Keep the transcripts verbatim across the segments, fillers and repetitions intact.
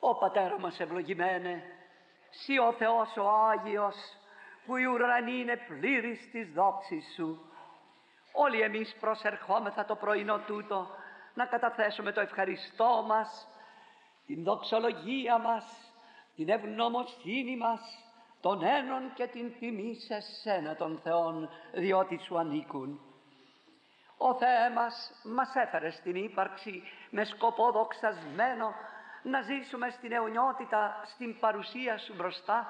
Ω Πατέρα μας ευλογημένε, Συ ο Θεός ο Άγιος, που η ουρανή είναι πλήρης της δόξης Σου. Όλοι εμείς προσερχόμεθα το πρωινό τούτο να καταθέσουμε το ευχαριστώ μας, την δοξολογία μας, την ευγνωμοσύνη μας, τον ένον και την τιμή σε Σένα των Θεών, διότι Σου ανήκουν. Ο Θεέ μας, μας έφερε στην ύπαρξη με σκοπό δοξασμένο να ζήσουμε στην αιωνιότητα, στην παρουσία Σου μπροστά,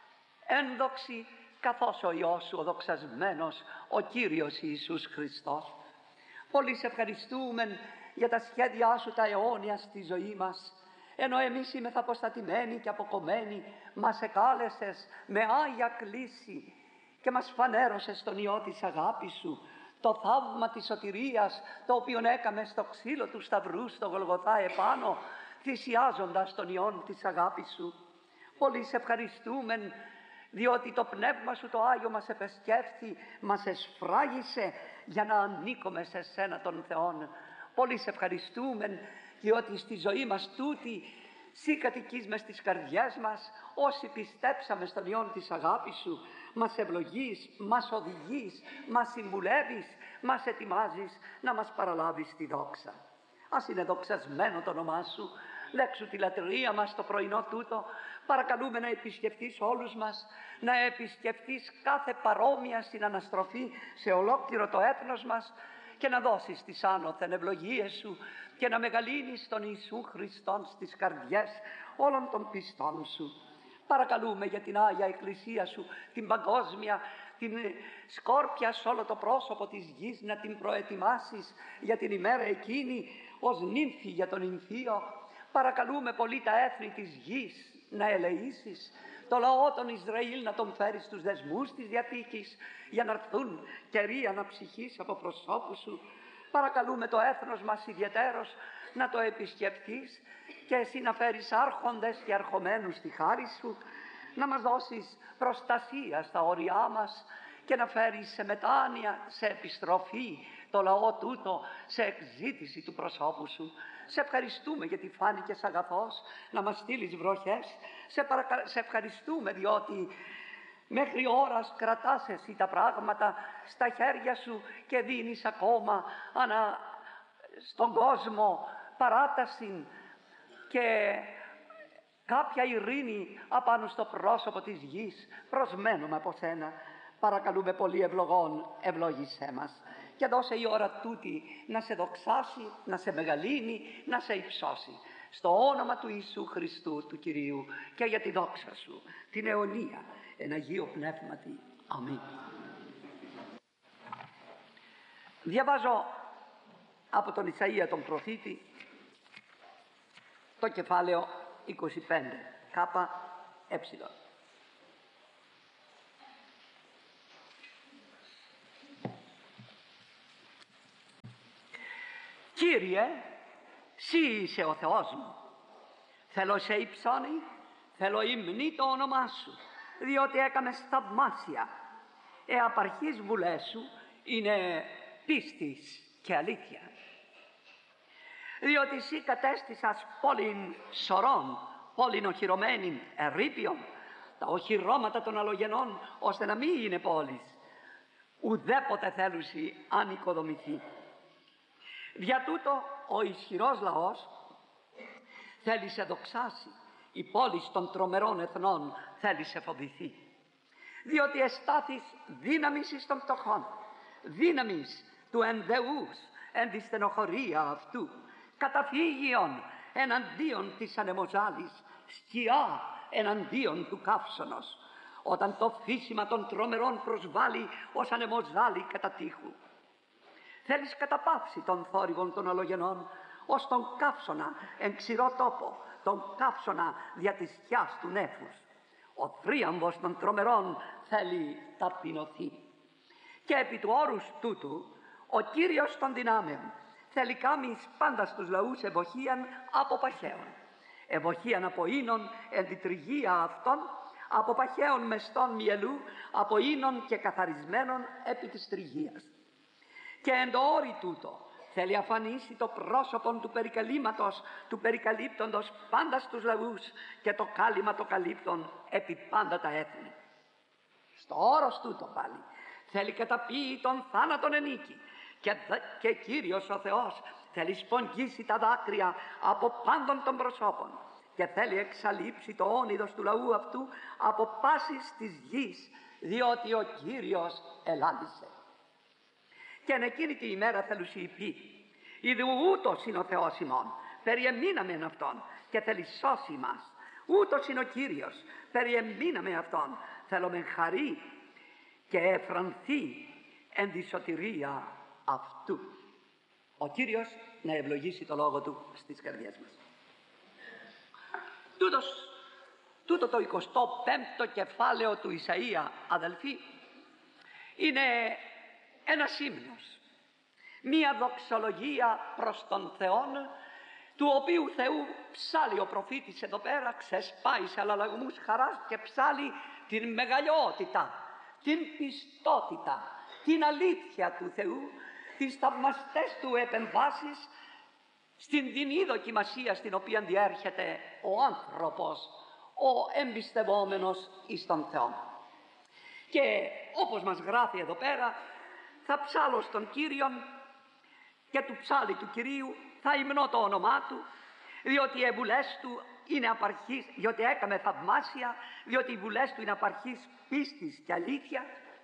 ένδοξη καθώς ο Υιός Σου ο δοξασμένος, ο Κύριος Ιησούς Χριστός. Πολύ σε ευχαριστούμε για τα σχέδιά Σου τα αιώνια στη ζωή μας. Ενώ εμείς είμεθα αποστατημένοι και αποκομμένοι, μας εκάλεσες με Άγια κλίση και μας φανέρωσες τον Υιό της αγάπης Σου, το θαύμα της σωτηρίας, το οποίο έκαμε στο ξύλο του Σταυρού στο Γολγοθά επάνω, θυσιάζοντας τον Υιόν της αγάπης Σου. Πολύ σε ευχαριστούμε, διότι το Πνεύμα Σου το Άγιο μας επεσκέφθη, μας εσφράγισε για να ανήκουμε σε Σένα των Θεών. Πολύ σε ευχαριστούμε, διότι στη ζωή μας τούτη Συ κατοικείς μες στις καρδιές μας, όσοι πιστέψαμε στον Υιόν της αγάπης Σου, μας ευλογείς, μας οδηγείς, μας συμβουλεύεις, μας ετοιμάζεις να μας παραλάβεις τη δόξα. Ας είναι δοξασμένο το όνομά Σου, λέξου τη λατρεία μας το πρωινό τούτο. Παρακαλούμε να επισκεφτείς όλους μας, να επισκεφτείς κάθε παρόμοια συναναστροφή σε ολόκληρο το έθνος μας και να δώσεις τις άνωθεν ευλογίες Σου και να μεγαλύνεις τον Ιησού Χριστόν στις καρδιές όλων των πιστών Σου. Παρακαλούμε για την Άγια Εκκλησία Σου, την παγκόσμια, την σκόρπια σε όλο το πρόσωπο της γης, να την προετοιμάσεις για την ημέρα εκείνη ως νύμφη για τον νυμφίο. Παρακαλούμε πολύ τα έθνη της γης να ελεήσεις, το λαό των Ισραήλ να τον φέρεις στους δεσμούς της Διαθήκης, για να έρθουν καιροί αναψυχής από προσώπου Σου. Παρακαλούμε το έθνος μας ιδιαιτέρως να το επισκεφτείς και Εσύ να φέρεις άρχοντες και αρχομένους στη χάρη Σου, να μας δώσεις προστασία στα όρια μας και να φέρεις σε μετάνοια, σε επιστροφή το λαό τούτο, σε εκζήτηση του προσώπου Σου. Σε ευχαριστούμε γιατί φάνηκες αγαθός να μας στείλεις βροχές. Σε, παρακα... σε ευχαριστούμε διότι μέχρι ώρας κρατάς Εσύ τα πράγματα στα χέρια Σου και δίνεις ακόμα ανα... στον κόσμο παράταση και κάποια ειρήνη απάνω στο πρόσωπο της γης. Προσμένουμε από Σένα. Παρακαλούμε πολύ ευλογών, ευλόγησέ μας και δώσε η ώρα τούτη να Σε δοξάσει, να Σε μεγαλύνει, να Σε υψώσει. Στο όνομα του Ιησού Χριστού, του Κυρίου, και για τη δόξα Σου, την αιωνία, εν Αγίο Πνεύματι. Αμήν. Διαβάζω από τον Ισαΐα τον προφήτη το κεφάλαιο είκοσι πέντε, κάπα έψιλον. Κύριε, Συ είσαι ο Θεός μου. Θέλω σε υψώνει, θέλω υμνεί το όνομά Σου, διότι έκαμες θαυμάσια. Ε, απαρχής βουλές Σου είναι πίστης και αλήθεια. Διότι Συ κατέστησας πόλην σωρών, πόλην οχυρωμένην ερείπιον, τα οχυρώματα των αλλογενών, ώστε να μην είναι πόλεις. Ουδέποτε θέλουσι αν οικοδομηθεί. Δια τούτο ο ισχυρός λαός θέλει σε δοξάσει, η πόλη των τρομερών εθνών θέλει σε φοβηθεί. Διότι εστάθης δύναμης εις των φτωχών, δύναμης του ενδεούς εν τη στενοχωρία αυτού, καταφύγιον εναντίον της ανεμοζάλης, σκιά εναντίον του καύσωνος, όταν το φύσιμα των τρομερών προσβάλλει ως ανεμοζάλη κατά τείχου. Θέλεις καταπαύσει των θόρυβων των αλλογενών, ως τον καύσωνα εν ξηρό τόπο, τον καύσωνα δια της σκιάς του νέφους. Ο θρίαμβος των τρομερών θέλει ταπεινωθεί. Και επί του όρους τούτου, ο Κύριος των δυνάμεων θέλει κάμεις πάντα στους λαούς ευοχίαν από παχαίων. Ευοχίαν από ίνων εν τη τριγεία αυτών, από παχαίων μεστών μυελού, από ίνων και καθαρισμένων επί της τριγείας. Και εν το όρι τούτο θέλει αφανίσει το πρόσωπο του περικαλύματος, του περικαλύπτοντος πάντα στους λαούς και το κάλυμα το καλύπτον επί πάντα τα έθνη. Στο όρος τούτο πάλι θέλει καταπίει τον θάνατον ενίκη και, και Κύριος ο Θεός θέλει σπογγίσει τα δάκρυα από πάντων των προσώπων και θέλει εξαλείψει το όνειδος του λαού αυτού από πάσης της γης, διότι ο Κύριος ελάλησε. Και εν εκείνη τη ημέρα θέλουσι πει, «Ιδου ούτως είναι ο Θεός ημών, περιεμείναμε Αυτόν και θέλει σώσει μας. Ούτως είναι ο Κύριος, περιεμείναμε Αυτόν, θέλουμε χαρί και εφρανθεί εν τη σωτηρία αυτού». Ο Κύριος να ευλογήσει το λόγο Του στις καρδιές μας. Τούτος, τούτο το εικοστό πέμπτο κεφάλαιο του Ισαΐα, αδελφοί, είναι ένα ύμνος, μία δοξολογία προς τον Θεόν, του οποίου Θεού ψάλλει ο προφήτης εδώ πέρα, ξεσπάει σε αλλαλαγμούς χαράς και ψάλλει την μεγαλειότητα, την πιστότητα, την αλήθεια του Θεού, τις θαυμαστές Του επεμβάσεις στην δεινή δοκιμασία στην οποία διέρχεται ο άνθρωπος, ο εμπιστευόμενος εις τον Θεό. Και όπως μας γράφει εδώ πέρα, θα ψάλω στον Κύριον και του ψάλι του Κυρίου θα υμνώ το όνομά Του, διότι οι βουλές Του είναι απαρχής, διότι έκαμε θαυμάσια, διότι οι βουλές Του είναι απαρχής πίστης και αλήθεια,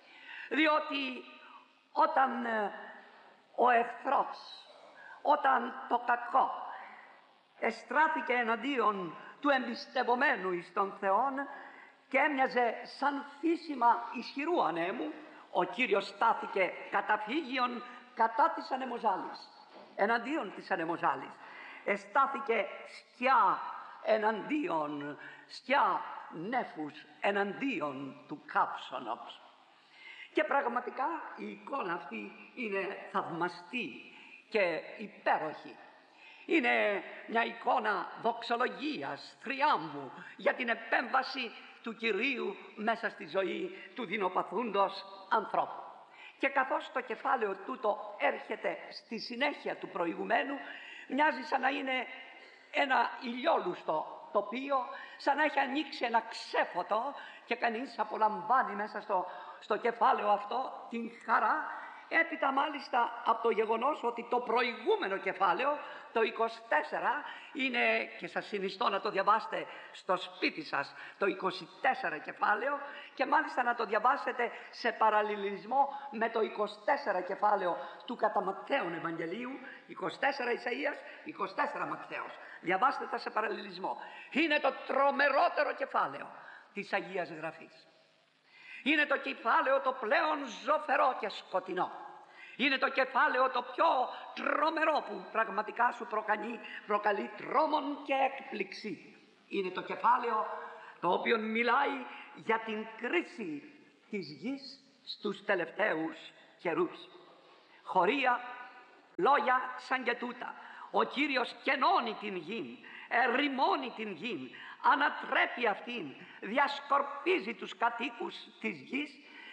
διότι όταν ε, ο εχθρός, όταν το κακό εστράφηκε εναντίον του εμπιστευομένου εις τον Θεόν και έμοιαζε σαν φύσιμα ισχυρού ανέμου, ο Κύριος στάθηκε καταφύγιον κατά της ανεμοζάλης, εναντίον της ανεμοζάλης. Εστάθηκε σκιά εναντίον, σκιά νέφους εναντίον του κάψωνος. Και πραγματικά η εικόνα αυτή είναι θαυμαστή και υπέροχη. Είναι μια εικόνα δοξολογίας, θριάμβου για την επέμβαση του Κυρίου μέσα στη ζωή του δεινοπαθούντος ανθρώπου. Και καθώς το κεφάλαιο τούτο έρχεται στη συνέχεια του προηγουμένου, μοιάζει σαν να είναι ένα ηλιόλουστο τοπίο, σαν να έχει ανοίξει ένα ξέφωτο και κανείς απολαμβάνει μέσα στο, στο κεφάλαιο αυτό την χαρά, έπειτα μάλιστα από το γεγονός ότι το προηγούμενο κεφάλαιο, το είκοσι τέσσερα, είναι, και σας συνιστώ να το διαβάσετε στο σπίτι σας, το είκοσι τέσσερα κεφάλαιο, και μάλιστα να το διαβάσετε σε παραλληλισμό με το είκοσι τέσσερα κεφάλαιο του κατά Ματθαίον Ευαγγελίου, είκοσι τέσσερα Ισαΐας, είκοσι τέσσερα Ματθαίος. Διαβάστε τα σε παραλληλισμό. Είναι το τρομερότερο κεφάλαιο της Αγίας Γραφής. Είναι το κεφάλαιο το πλέον ζωφερό και σκοτεινό. Είναι το κεφάλαιο το πιο τρομερό που πραγματικά σου προκαλεί, προκαλεί τρόμον και έκπληξη. Είναι το κεφάλαιο το οποίο μιλάει για την κρίση της γης στους τελευταίους καιρούς. Χωρία, λόγια σαν και τούτα. Ο Κύριος κενώνει την γη, ερημώνει την γη, ανατρέπει αυτήν, διασκορπίζει τους κατοίκους της γης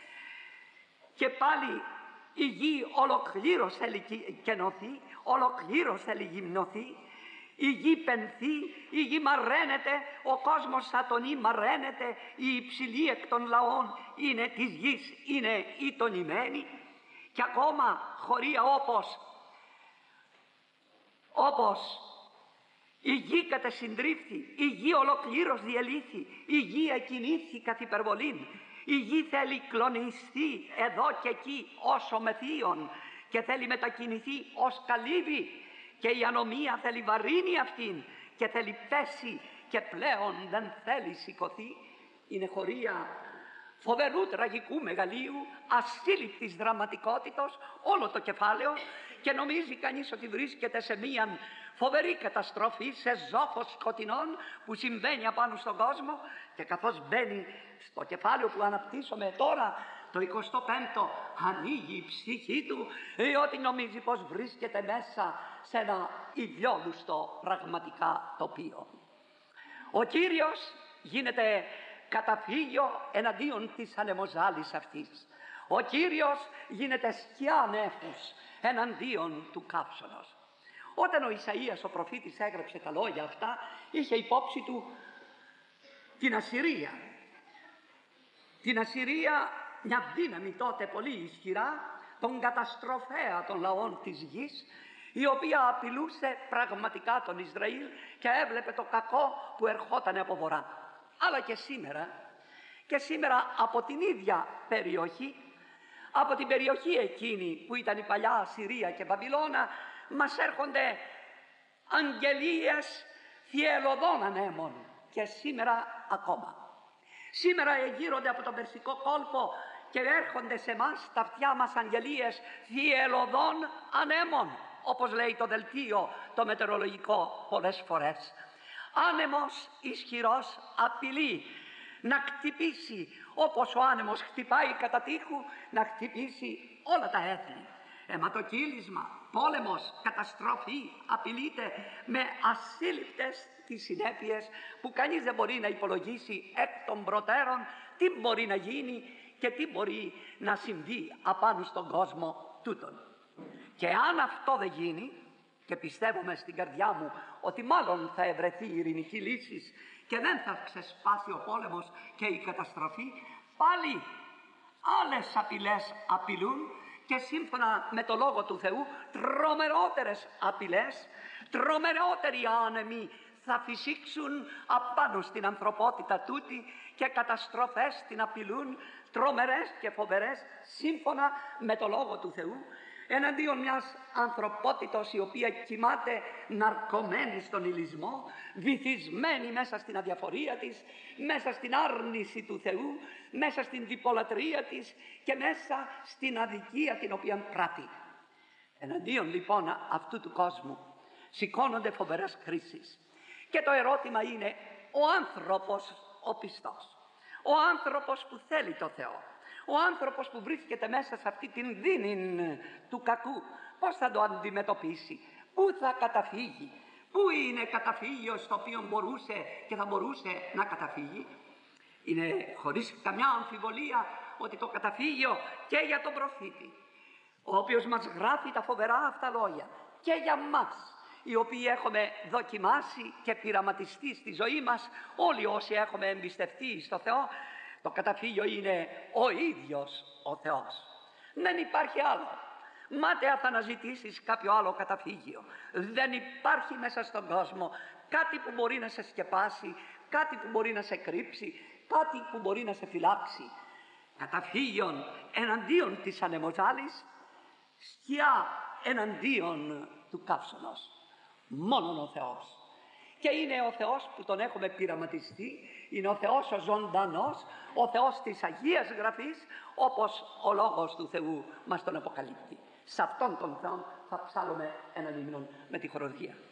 και πάλι η γη ολοκλήρως θέλει κενωθεί, ολοκλήρως θέλει γυμνωθεί, η γη πενθεί, η γη μαραίνεται, ο κόσμος ατονεί μαραίνεται, η υψηλή εκ των λαών είναι της γης, είναι ητονημένη, και ακόμα χωρία όπως όπως η γη κατεσυντρίφθη, η γη ολοκλήρως διελήθη, η γη εκινήθη καθ' υπερβολήν, η γη θέλει κλονιστεί εδώ και εκεί ως ομεθύον και θέλει μετακινηθεί ως καλύβη, και η ανομία θέλει βαρύνει αυτήν και θέλει πέσει και πλέον δεν θέλει σηκωθεί. Είναι χωρία φοβερού τραγικού μεγαλείου, ασύλληπτης δραματικότητος όλο το κεφάλαιο, και νομίζει κανείς ότι βρίσκεται σε μία φοβερή καταστροφή, σε ζόφος σκοτεινών που συμβαίνει απάνω στον κόσμο. Και καθώς μπαίνει στο κεφάλαιο που αναπτύσσομαι τώρα, το εικοστό πέμπτο, ανοίγει η ψυχή του, διότι νομίζει πως βρίσκεται μέσα σε ένα ιδιόλουστο πραγματικά τοπίο. Ο Κύριος γίνεται καταφύγιο εναντίον της ανεμοζάλης αυτής. Ο Κύριος γίνεται σκιά νέφους εναντίον του καύσωνος. Όταν ο Ισαΐας ο προφήτης έγραψε τα λόγια αυτά, είχε υπόψη του την Ασσυρία. Την Ασσυρία, μια δύναμη τότε πολύ ισχυρά, τον καταστροφέα των λαών της γης, η οποία απειλούσε πραγματικά τον Ισραήλ και έβλεπε το κακό που ερχόταν από βορρά. Αλλά και σήμερα, και σήμερα από την ίδια περιοχή, από την περιοχή εκείνη που ήταν η παλιά Ασσυρία και Βαβυλώνα, μας έρχονται αγγελίες θυελλωδών ανέμων και σήμερα ακόμα. Σήμερα εγείρονται από τον Περσικό κόλπο και έρχονται σε μας τα αυτιά μας αγγελίες θυελλωδών ανέμων, όπως λέει το δελτίο το μετεωρολογικό πολλές φορές. Άνεμος ισχυρός απειλεί να χτυπήσει, όπως ο άνεμος χτυπάει κατά τείχου, να χτυπήσει όλα τα έθνη. Αιματοκύλισμα, πόλεμος, καταστροφή απειλείται με ασύλληπτες τις συνέπειες που κανείς δεν μπορεί να υπολογίσει εκ των προτέρων τι μπορεί να γίνει και τι μπορεί να συμβεί απάνω στον κόσμο τούτον. Και αν αυτό δεν γίνει, και πιστεύουμε στην καρδιά μου ότι μάλλον θα ευρεθεί η ειρηνική λύση και δεν θα ξεσπάσει ο πόλεμος και η καταστροφή, πάλι άλλες απειλές απειλούν και σύμφωνα με το Λόγο του Θεού τρομερότερες απειλές, τρομερότεροι άνεμοι θα φυσήξουν απάνω στην ανθρωπότητα τούτη και καταστροφές την απειλούν, τρομερές και φοβερές σύμφωνα με το Λόγο του Θεού, εναντίον μιας ανθρωπότητος η οποία κοιμάται ναρκωμένη στον ηλισμό, βυθισμένη μέσα στην αδιαφορία της, μέσα στην άρνηση του Θεού, μέσα στην διπολατρία της και μέσα στην αδικία την οποία πράττει. Εναντίον λοιπόν αυτού του κόσμου σηκώνονται φοβερές κρίσεις. Και το ερώτημα είναι ο άνθρωπος ο πιστός, ο άνθρωπος που θέλει το Θεό, ο άνθρωπος που βρίσκεται μέσα σε αυτή την δίνη του κακού, πώς θα το αντιμετωπίσει, πού θα καταφύγει, πού είναι καταφύγιο στο οποίο μπορούσε και θα μπορούσε να καταφύγει. Είναι χωρίς καμιά αμφιβολία ότι το καταφύγιο και για τον προφήτη, ο οποίος μας γράφει τα φοβερά αυτά λόγια, και για μας οι οποίοι έχουμε δοκιμάσει και πειραματιστεί στη ζωή μας, όλοι όσοι έχουμε εμπιστευτεί στο Θεό, το καταφύγιο είναι ο ίδιος ο Θεός. Δεν υπάρχει άλλο. Μάταια θα αναζητήσεις κάποιο άλλο καταφύγιο. Δεν υπάρχει μέσα στον κόσμο κάτι που μπορεί να σε σκεπάσει, κάτι που μπορεί να σε κρύψει, κάτι που μπορεί να σε φυλάξει. Καταφύγιον εναντίον της ανεμοζάλης, σκιά εναντίον του καύσωνος. Μόνον ο Θεός. Και είναι ο Θεός που τον έχουμε πειραματιστεί, είναι ο Θεός ο ζωντανός, ο Θεός της Αγίας Γραφής, όπως ο Λόγος του Θεού μας τον αποκαλύπτει. Σε αυτόν τον Θεό θα ψάλλουμε έναν ύμνο με τη χοροδία.